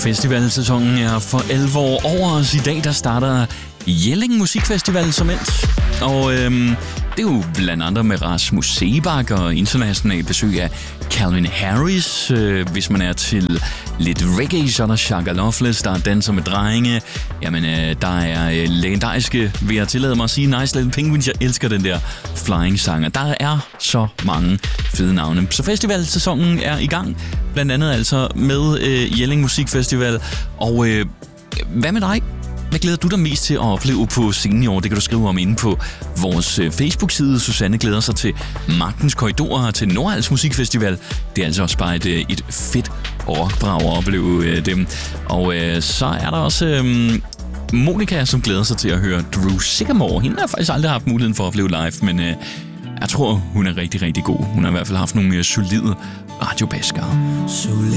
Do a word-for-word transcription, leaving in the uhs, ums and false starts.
Festivalsæsonen er for alvor over os. I dag der starter Jelling Musikfestival som endt. Og øhm, det er jo blandt andet med Rasmus Seebach og international besøg af Calvin Harris. Øh, hvis man er til lidt reggae, så er der Shaka Loveless, der er danser med drenge. Jamen, øh, der er øh, legendariske, vil jeg tillade mig at sige, Nice Little Penguins. Jeg elsker den der flying-sanger. Der er så mange fede navne. Så festivalsæsonen er i gang, blandt andet altså med øh, Jelling Musikfestival. Og øh, hvad med dig? Hvad glæder du dig mest til at opleve på scenen i år? Det kan du skrive om inde på vores Facebook-side. Susanne glæder sig til Magtens Korridorer til Nordhals Musikfestival. Det er altså også bare et, et fedt rockbrag at opleve dem. Og øh, så er der også øh, Monica, som glæder sig til at høre Drew Sycamore. Hende har jeg faktisk aldrig haft muligheden for at opleve live, men øh, jeg tror, hun er rigtig, rigtig god. Hun har i hvert fald haft nogle solide radiobaskere.